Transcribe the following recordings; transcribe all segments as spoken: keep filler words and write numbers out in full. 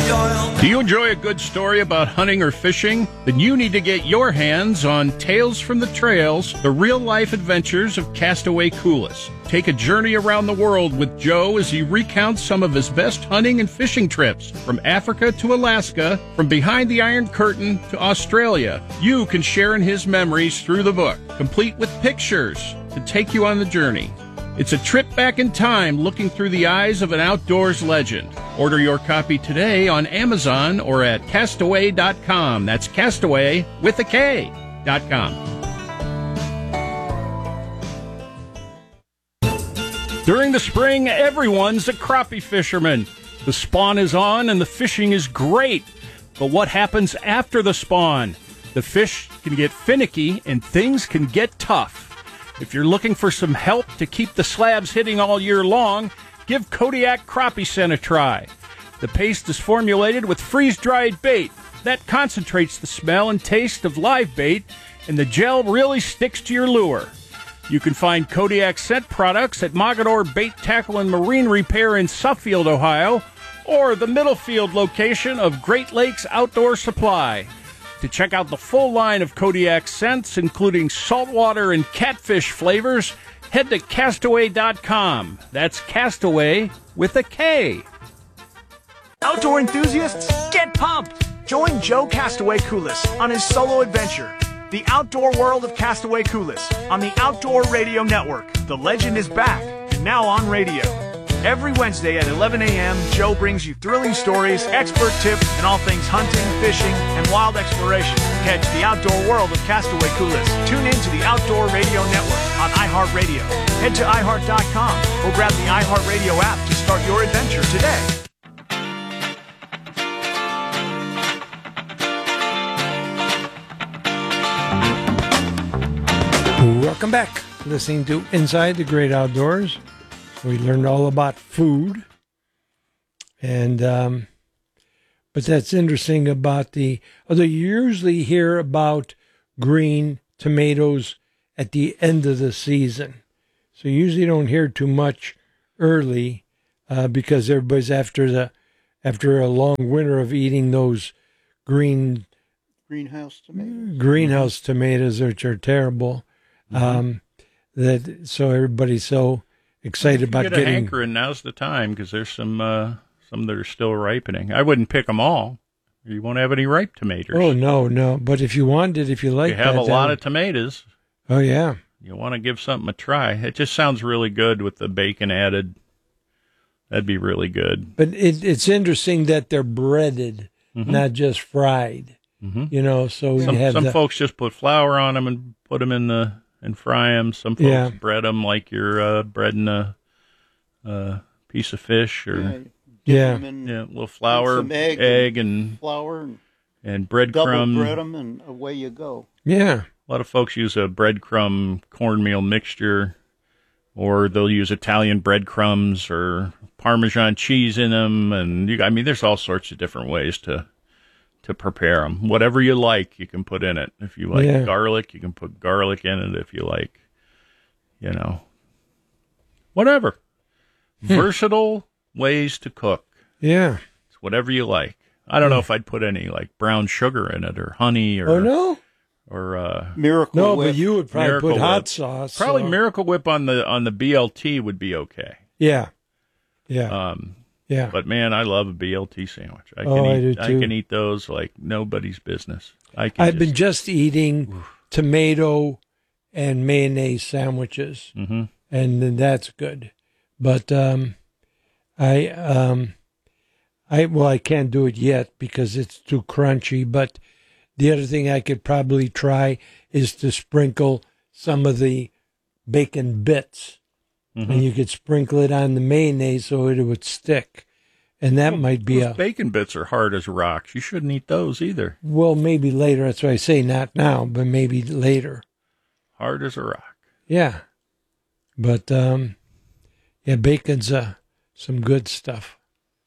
Do you enjoy a good story about hunting or fishing? Then you need to get your hands on Tales from the Trails, the real-life adventures of Castaway Coulis. Take a journey around the world with Joe as he recounts some of his best hunting and fishing trips, from Africa to Alaska, from behind the Iron Curtain to Australia. You can share in his memories through the book, complete with pictures to take you on the journey. It's a trip back in time looking through the eyes of an outdoors legend. Order your copy today on Amazon or at castaway dot com. That's Castaway with a K dot com. During the spring, everyone's a crappie fisherman. The spawn is on and the fishing is great. But what happens after the spawn? The fish can get finicky and things can get tough. If you're looking for some help to keep the slabs hitting all year long, give Kodiak Crappie Scent a try. The paste is formulated with freeze-dried bait. That concentrates the smell and taste of live bait, and the gel really sticks to your lure. You can find Kodiak Scent products at Mogador Bait, Tackle, and Marine Repair in Suffield, Ohio, or the Middlefield location of Great Lakes Outdoor Supply. To check out the full line of Kodiak scents, including saltwater and catfish flavors, head to castaway dot com. That's Castaway with a K. Outdoor enthusiasts, get pumped! Join Joe Castaway Coulis on his solo adventure, The Outdoor World of Castaway Coulis, on the Outdoor Radio Network. The legend is back, and now on radio. Every Wednesday at eleven a.m., Joe brings you thrilling stories, expert tips, and all things hunting, fishing, and wild exploration. Catch The Outdoor World of Castaway Coulis. Tune in to the Outdoor Radio Network on iHeartRadio. Head to i heart dot com or grab the iHeartRadio app to start your adventure today. Welcome back. Listening to Inside the Great Outdoors. We learned all about food. And, um, but that's interesting about the, although you usually hear about green tomatoes at the end of the season. So you usually don't hear too much early, uh, because everybody's after the, after a long winter of eating those green, greenhouse tomatoes, greenhouse tomatoes, which are terrible. Mm-hmm. Um, that, so everybody's so excited if you about get getting. A hankering, now's the time, because there's some uh, some that are still ripening. I wouldn't pick them all. You won't have any ripe tomatoes. Oh no, no! But if you wanted, if you like, you have that, a lot then, of tomatoes. Oh yeah, you want to give something a try. It just sounds really good with the bacon added. That'd be really good. But it, it's interesting that they're breaded, mm-hmm. not just fried. Mm-hmm. You know, so some, you have some the, folks just put flour on them and put them in the and fry them. Some folks yeah. bread them like you're uh, breading a, a piece of fish or yeah, yeah, yeah a little flour, some egg, egg and, and flour and, and breadcrumb. Double bread them and away you go. Yeah, a lot of folks use a breadcrumb cornmeal mixture, or they'll use Italian breadcrumbs or Parmesan cheese in them, and you, I mean, there's all sorts of different ways to. to prepare them. Whatever you like, you can put in it. If you like yeah. garlic, you can put garlic in it. If you like, you know, whatever. Hmm. Versatile ways to cook. Yeah. It's whatever you like. I don't yeah. know if I'd put any like brown sugar in it or honey or. Oh, no? Or uh, Miracle no, Whip. but you would probably Miracle put hot Whip. sauce. Probably so. Miracle Whip on the on the B L T would be okay. Yeah. Yeah. Um, Yeah, but man, I love a B L T sandwich. I can oh, eat, I do too. I can eat those like nobody's business. I can I've just, been just eating oof. tomato and mayonnaise sandwiches, mm-hmm. and that's good. But um, I, um, I well, I can't do it yet because it's too crunchy. But the other thing I could probably try is to sprinkle some of the bacon bits. Mm-hmm. And you could sprinkle it on the mayonnaise so it would stick. And that well, might be those a... bacon bits are hard as rocks. You shouldn't eat those either. Well, maybe later. That's why I say not now, but maybe later. Hard as a rock. Yeah. But, um, yeah, bacon's uh, some good stuff.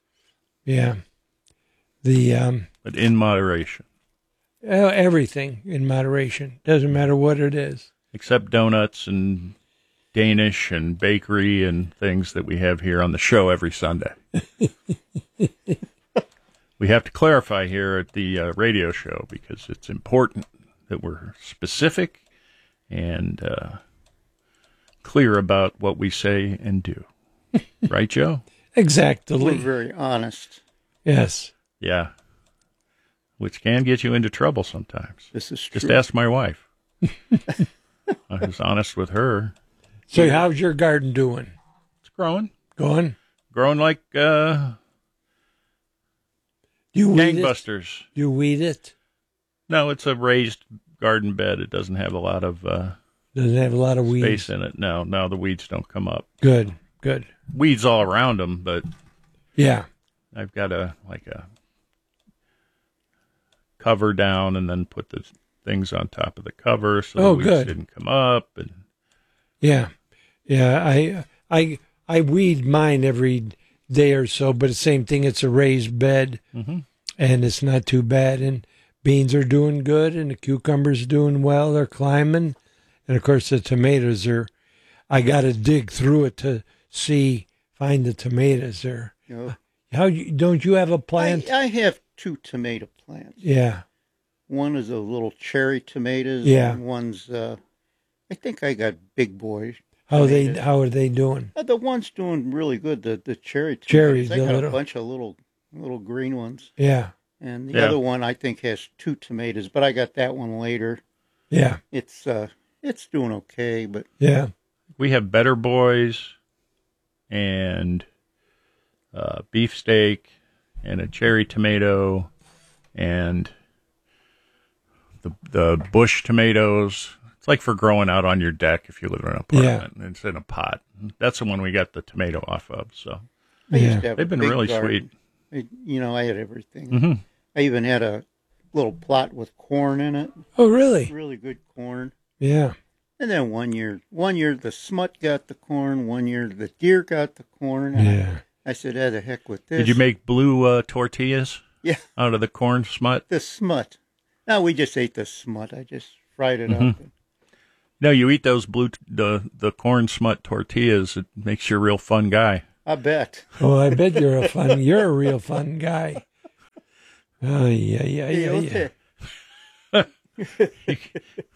Yeah. The... Um, but in moderation. Uh, everything in moderation. Doesn't matter what it is. Except donuts and... Danish and bakery and things that we have here on the show every Sunday. we have to clarify here at the uh, radio show because it's important that we're specific and uh, clear about what we say and do. Right, Joe? Exactly. We're very honest. Yes. Yeah. Which can get you into trouble sometimes. This is Just true. ask my wife. I was honest with her. So how's your garden doing? It's growing. Going? Growing like uh, Do you weed it? gangbusters. Do you weed it? No, it's a raised garden bed. It doesn't have a lot of uh, Doesn't have a lot of weeds. space in it. No, no, the weeds don't come up. Good, good. Weeds all around them, but Yeah. I've got a like a cover down and then put the things on top of the cover so Oh, the weeds good. didn't come up. And Yeah. Yeah. I I I weed mine every day or so, but the same thing, it's a raised bed Mhm. and it's not too bad. And beans are doing good and the cucumbers doing well. They're climbing. And of course the tomatoes are, I got to dig through it to see, find the tomatoes there. You know, How you, don't you have a plant? I, I have two tomato plants. Yeah. One is a little cherry tomatoes. Yeah. And one's, uh, I think I got big boy. How they tomatoes. how are they doing? Uh, the one's doing really good. The the cherry tomatoes. Cherries, I the got little- a bunch of little little green ones, Yeah. and the Yeah. other one I think has two tomatoes, but I got that one later. Yeah. It's uh, it's doing okay, but Yeah. we have Better Boys and uh, beefsteak and a cherry tomato and the the bush tomatoes. It's like for growing out on your deck if you live in an apartment. It's in a pot. That's the one we got the tomato off of. So I Yeah. used to have they've a been big really garden. sweet. I, you know, I had everything. hmm I even had a little plot with corn in it, Oh, really? really good corn. Yeah. And then one year, one year the smut got the corn. One year the deer got the corn. And Yeah. I, I said, "Ah, the heck with this." Did you make blue uh, tortillas Yeah, out of the corn smut? the smut. No, we just ate the smut. I just fried it Mhm. up. And, No, you eat those blue the the corn smut tortillas. It makes you a real fun guy. I bet. Oh, I bet you're a fun. You're a real fun guy. Oh yeah, yeah, yeah, yeah. Okay.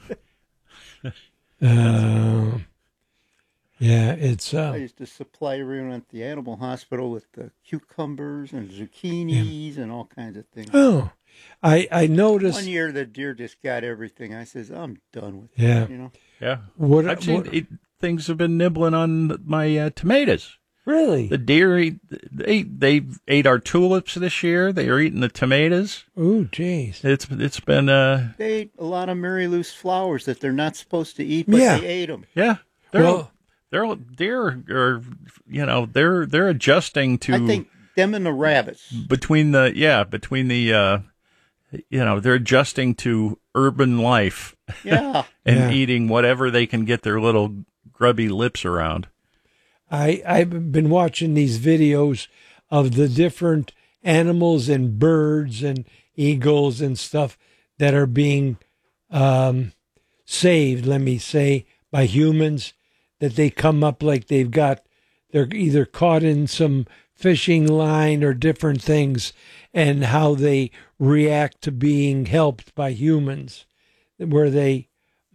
Uh, yeah, it's I uh, used to supply everyone at the animal hospital with the cucumbers and zucchinis and all kinds of things. oh, I I noticed. One year the deer just got everything. I says, "I'm done with Yeah. it." You know. Yeah, What, I've seen what- it, things have been nibbling on my uh, tomatoes. really? The deer, eat, they they ate our tulips this year. They are eating the tomatoes. Oh, jeez. It's it's been uh They ate a lot of Mary Lou's flowers that they're not supposed to eat, but Yeah. they ate them. yeah. They're Well- they're deer are you know they're they're adjusting to I think them and the rabbits. between the yeah between the uh you know they're adjusting to urban life Yeah. and Yeah. eating whatever they can get their little grubby lips around. I I've been watching these videos of the different animals and birds and eagles and stuff that are being um, saved. Let me say by humans, that they come up like they've got they're either caught in some fishing line or different things, and how they react to being helped by humans, where they.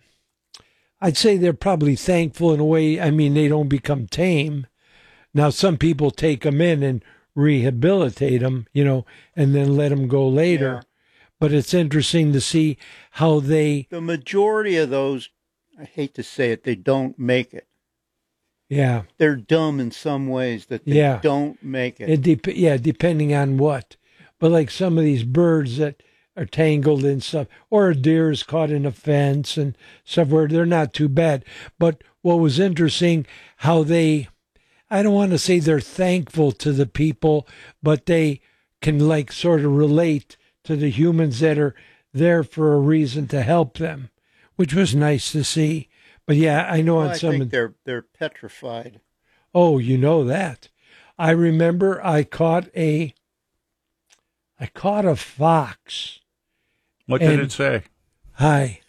I'd say they're probably thankful in a way. I mean, they don't become tame. Now, some people take them in and rehabilitate them, you know, and then let them go later. Yeah. But it's interesting to see how they, The majority of those, I hate to say it, they don't make it. yeah, They're dumb in some ways that they Yeah. don't make it. it dep- yeah, depending on what. But like some of these birds that are tangled in stuff, or a deer is caught in a fence and stuff where they're not too bad. But what was interesting, how they, I don't want to say they're thankful to the people, but they can like sort of relate to the humans that are there for a reason to help them, which was nice to see. But yeah, I know Well, on I some think of, they're they're petrified. oh, you know that. I remember I caught a, I caught a fox. What did And- it say? Hi.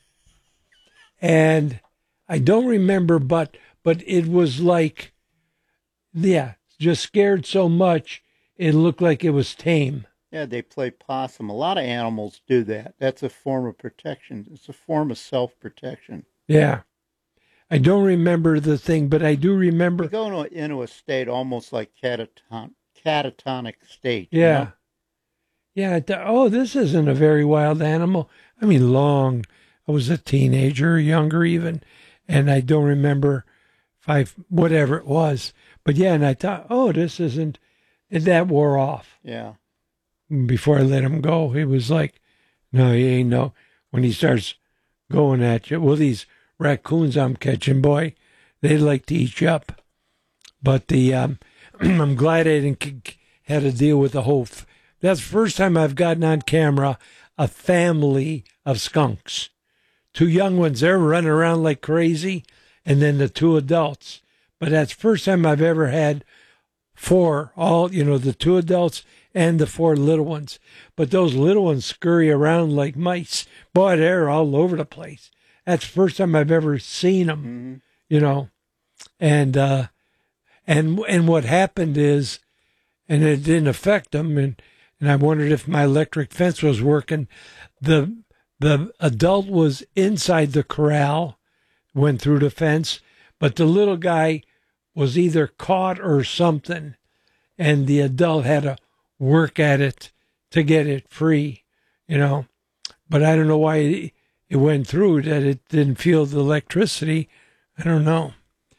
And I don't remember, but but it was like, yeah, just scared so much it looked like it was tame. Yeah, they play possum. A lot of animals do that. That's a form of protection. It's a form of self-protection. Yeah. I don't remember the thing, but I do remember. You go into, into a state almost like cataton, catatonic state. you Yeah. know? Yeah. I thought, oh, this isn't a very wild animal. I mean, long. I was a teenager, younger even, and I don't remember if I, whatever it was. But yeah, and I thought, oh, this isn't, and that wore off. Yeah. Before I let him go, he was like, no, he ain't no. When he starts going at you, well, these raccoons I'm catching, boy, they like to eat you up. But the um, I'm glad I didn't c- had to deal with the whole. F- That's the first time I've gotten on camera a family of skunks. Two young ones, they're running around like crazy, and then the two adults. But that's the first time I've ever had four, all, you know, the two adults and the four little ones. But those little ones scurry around like mice. Boy, they're all over the place. That's the first time I've ever seen them, Mm-hmm. you know. And uh, and and what happened is, and it didn't affect them, and, and I wondered if my electric fence was working. The the adult was inside the corral, went through the fence, but the little guy was either caught or something, and the adult had to work at it to get it free, you know. But I don't know why it, it went through, that it didn't feel the electricity. I don't know.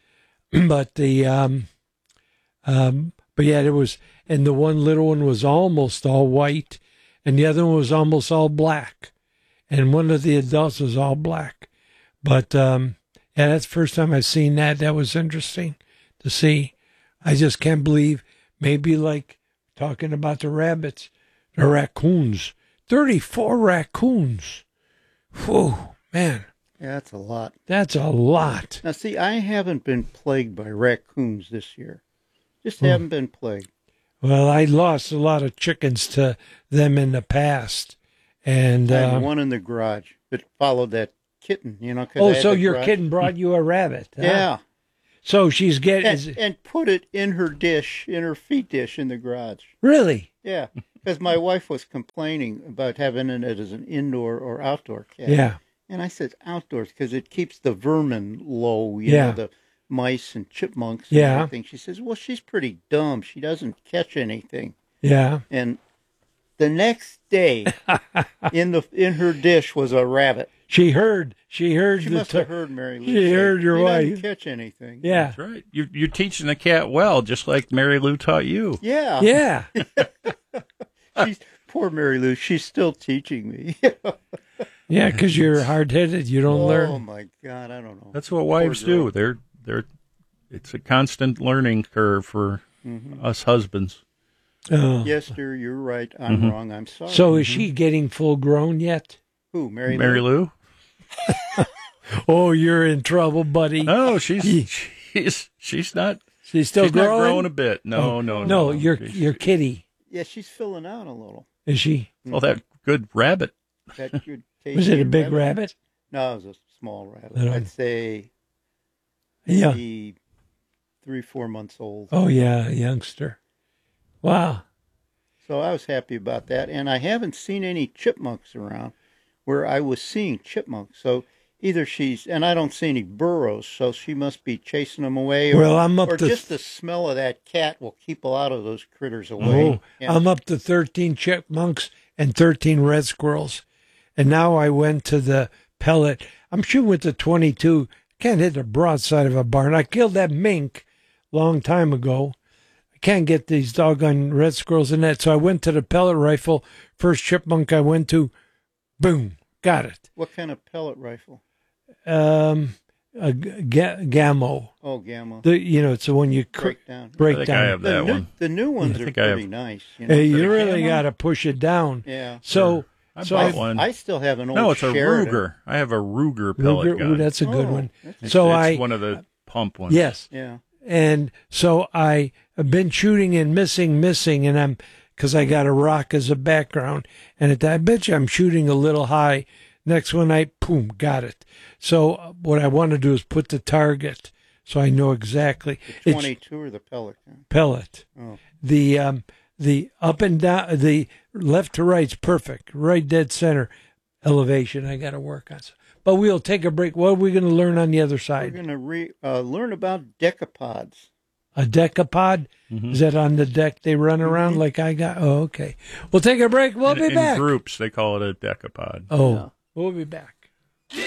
But the, um, um, but yeah, it was, and the one little one was almost all white, and the other one was almost all black, and one of the adults was all black. But, um, yeah, that's the first time I've seen that. That was interesting to see. I just can't believe, maybe like talking about the rabbits, the raccoons, thirty-four raccoons. Whew, man, Yeah, that's a lot. that's a lot. Now, see, I haven't been plagued by raccoons this year. Just Hmm. haven't been plagued. Well, I lost a lot of chickens to them in the past. And, I had uh, one in the garage that followed that kitten, you know. 'cause I oh, had so the your garage- kitten brought you a rabbit. huh? Yeah. So she's getting, And, is, and put it in her dish, in her feed dish in the garage. really? Yeah. Because my wife was complaining about having it as an indoor or outdoor cat. Yeah. And I said outdoors because it keeps the vermin low, you Yeah. know, the mice and chipmunks and Yeah. everything. She says, well, she's pretty dumb. She doesn't catch anything. Yeah. And the next day, in the in her dish was a rabbit. She heard, she heard She the, must have ter- heard Mary Lou she say, heard your "He doesn't wife." catch anything. yeah. That's right. You're, you're teaching the cat well, just like Mary Lou taught you. Yeah. Yeah. She's, poor Mary Lou. She's still teaching me. Yeah, because you're hard headed. You don't Oh, learn. my God. I don't know. That's what wives girl. do. They're they're. It's a constant learning curve for Mm-hmm. us husbands. Oh. Yes, dear, you're right. I'm Mm-hmm. wrong. I'm sorry. So is she getting full grown yet? Who, Mary Lou? Mary Lou? Oh, you're in trouble, buddy. No, she's she's she's not. She's still she's not growing. growing a bit. No, no, no, no. your She's- your kitty. Yeah, she's filling out a little. Is she? Well, that good rabbit. That good Was it a tasty big rabbit? No, it was a small rabbit. Little. I'd say Yeah. maybe three, four months old. Oh yeah, a youngster. Wow. So I was happy about that. And I haven't seen any chipmunks around where I was seeing chipmunks. So either she's, and I don't see any burrows, so she must be chasing them away. Or, Well, I'm up or to just the smell of that cat will keep a lot of those critters away. Oh, Yeah. I'm up to thirteen chipmunks and thirteen red squirrels. And now I went to the pellet. I'm shooting with the twenty-two. Can't hit the broadside of a barn. I killed that mink long time ago. I can't get these doggone red squirrels in that. So I went to the pellet rifle. First chipmunk I went to, boom, got it. What kind of pellet rifle? Um, a ga- Gammo. Oh, Gamma. The you know it's the one you cr- Break down. break I think down. I have The that new, one. the new ones I are think I have- pretty nice. You know, Hey, for you the really Gamma. got to push it down. Yeah. So, I so bought I, one. I still have an old no, it's a Sheridan. Ruger. I have a Ruger pellet Ruger, gun. ooh, that's a good Oh, one. that's- It's- So it's I, one of the pump ones. yes, Yeah. and so I have been shooting and missing, missing, and I'm because I got a rock as a background, and at that, I bet you I'm shooting a little high. Next one, I boom, got it. So uh, what I want to do is put the target, so I know exactly. The It's twenty-two or the pellet gun? pellet. Oh. The um, the up and down, the left to right's perfect. Right dead center elevation I got to work on. But we'll take a break. What are we going to learn on the other side? We're going to re, uh, learn about decapods. A decapod? Mm-hmm. Is that on the deck they run around mm-hmm. like I got? Oh, okay. We'll take a break. We'll in, be in back. In groups, they call it a decapod. Oh, yeah. We'll be back.